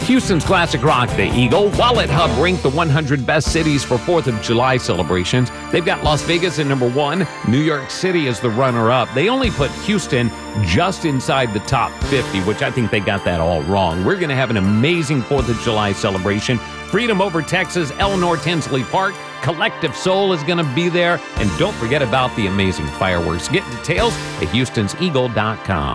Houston's classic rock, The Eagle. Wallet Hub ranked the 100 best cities for 4th of July celebrations. They've got Las Vegas at number 1. New York City is the runner-up. They only put Houston just inside the top 50, which I think they got that all wrong. We're going to have an amazing 4th of July celebration. Freedom Over Texas, Eleanor Tinsley Park. Collective Soul is going to be there. And don't forget about the amazing fireworks. Get details at HoustonsEagle.com.